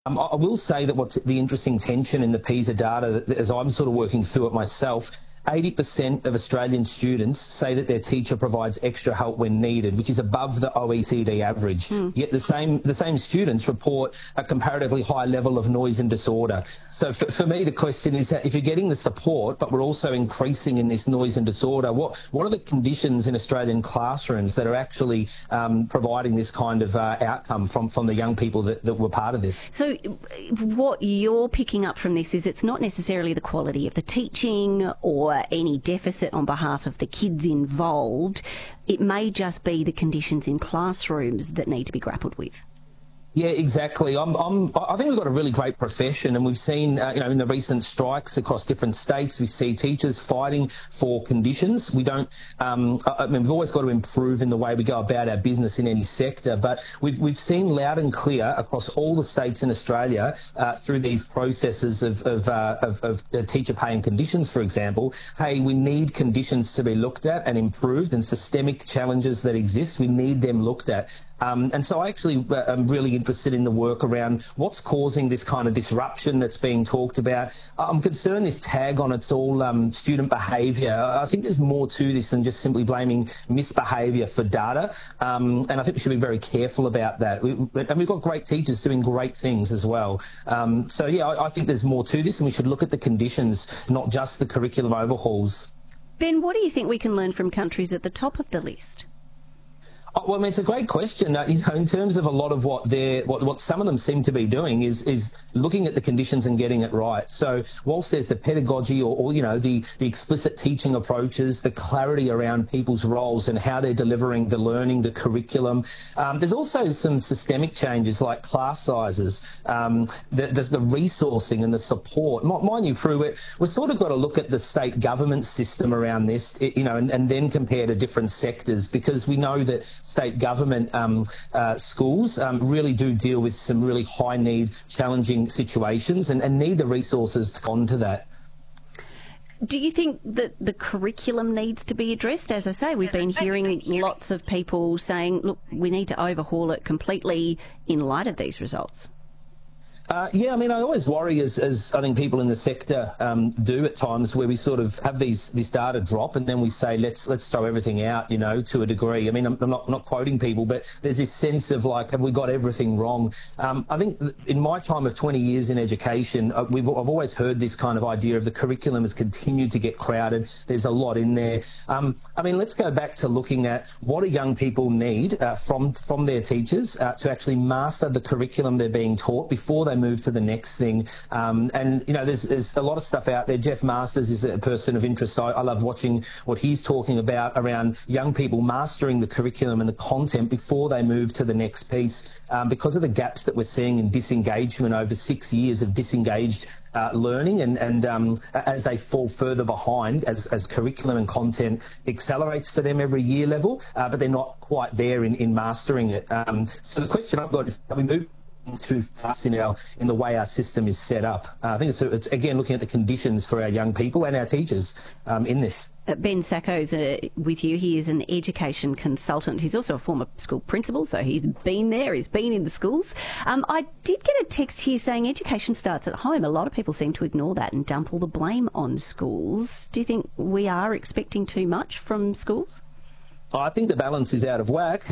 I will say that what's the interesting tension in the PISA data, as I'm sort of working through it myself, 80% of Australian students say that their teacher provides extra help when needed, which is above the OECD average. Yet the same students report a comparatively high level of noise and disorder. So for me, the question is that if you're getting the support, but we're also increasing in this noise and disorder, what are the conditions in Australian classrooms that are actually providing this kind of outcome from the young people that were part of this? So what you're picking up from this is it's not necessarily the quality of the teaching or any deficit on behalf of the kids involved. It may just be the conditions in classrooms that need to be grappled with. Yeah, exactly. I think we've got a really great profession, and we've seen, in the recent strikes across different states, we see teachers fighting for conditions. We don't. We've always got to improve in the way we go about our business in any sector, but we've seen loud and clear across all the states in Australia through these processes of teacher pay and conditions, for example. Hey, we need conditions to be looked at and improved, and systemic challenges that exist, we need them looked at. And so I actually am really interested in the work around what's causing this kind of disruption that's being talked about. I'm concerned this tag on it's all student behaviour. I think there's more to this than just simply blaming misbehaviour for data. And I think we should be very careful about that. And we've got great teachers doing great things as well. So yeah, I think there's more to this, and we should look at the conditions, not just the curriculum overhauls. Ben, what do you think we can learn from countries at the top of the list? Well, I mean, it's a great question. In terms of a lot of what some of them seem to be doing is looking at the conditions and getting it right. So whilst there's the pedagogy or the explicit teaching approaches, the clarity around people's roles and how they're delivering the learning, the curriculum, there's also some systemic changes like class sizes, there's the resourcing and the support. Mind you, Prue, we've sort of got to look at the state government system around this, and then compare to different sectors, because we know that state government schools really do deal with some really high need, challenging situations and need the resources to respond to that. Do you think that the curriculum needs to be addressed? As I say, we've been hearing lots of people saying, look, we need to overhaul it completely in light of these results. Yeah, I mean, I always worry, as I think people in the sector do at times, where we sort of have this data drop and then we say, let's throw everything out, to a degree. I mean, I'm not quoting people, but there's this sense of like, have we got everything wrong? I think in my time of 20 years in education, I've always heard this kind of idea of the curriculum has continued to get crowded. There's a lot in there. I mean, let's go back to looking at what do young people need from their teachers to actually master the curriculum they're being taught before they move to the next thing. There's a lot of stuff out there. Jeff Masters is a person of interest. I love watching what he's talking about around young people mastering the curriculum and the content before they move to the next piece, because of the gaps that we're seeing in disengagement over 6 years of disengaged learning, and as they fall further behind as curriculum and content accelerates for them every year level, but they're not quite there in mastering it. So the question I've got is, have we moved too fast in the way our system is set up? I think it's again looking at the conditions for our young people and our teachers in this. Ben Sacco's with you. He is an education consultant. He's also a former school principal, so he's been there, he's been in the schools. I did get a text here saying education starts at home. A lot of people seem to ignore that and dump all the blame on schools. Do you think we are expecting too much from schools? I think the balance is out of whack.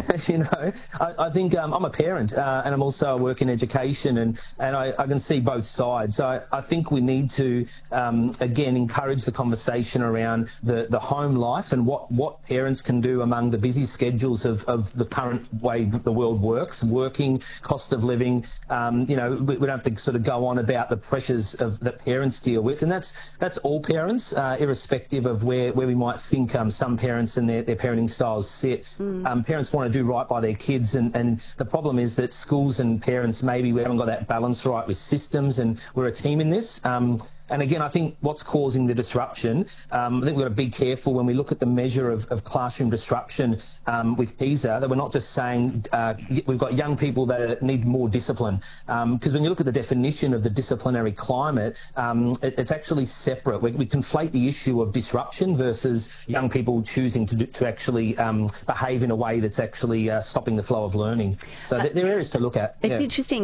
I think I'm a parent and I'm also work in education, and I can see both sides. I think we need to again encourage the conversation around the home life and what parents can do among the busy schedules of the current way the world works, working, cost of living. We don't have to sort of go on about the pressures that parents deal with, and that's all parents, irrespective of where we might think some parents and their parenting style sit. Parents want to do right by their kids, and the problem is that schools and parents, maybe we haven't got that balance right with systems, and we're a team in this. And again, I think what's causing the disruption, I think we've got to be careful when we look at the measure of classroom disruption with PISA, that we're not just saying we've got young people that need more discipline. Because when you look at the definition of the disciplinary climate, it's actually separate. We conflate the issue of disruption versus young people choosing to actually behave in a way that's actually stopping the flow of learning. So there are areas to look at. It's interesting.